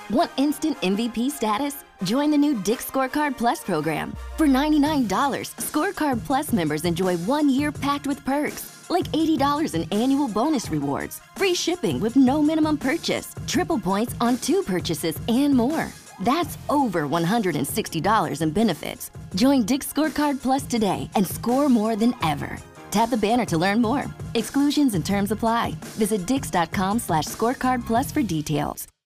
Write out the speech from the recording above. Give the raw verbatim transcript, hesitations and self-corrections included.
Want instant M V P status? Join the new Dick's Scorecard Plus program. For ninety-nine dollars, Scorecard Plus members enjoy one year packed with perks, like eighty dollars in annual bonus rewards, free shipping with no minimum purchase, triple points on two purchases, and more. That's over one hundred sixty dollars in benefits. Join Dick's Scorecard Plus today and score more than ever. Tap the banner to learn more. Exclusions and terms apply. Visit dix dot com slash scorecard plus for details.